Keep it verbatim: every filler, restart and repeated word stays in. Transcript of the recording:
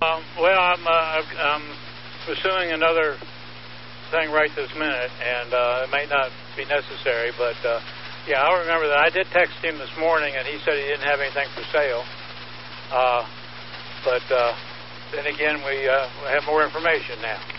Um, well, I'm, uh, I'm pursuing another thing right this minute, and uh, it may not be necessary, but uh, yeah, I remember that. I did text him this morning, and he said he didn't have anything for sale. Uh, but uh, then again, we uh, have more information now.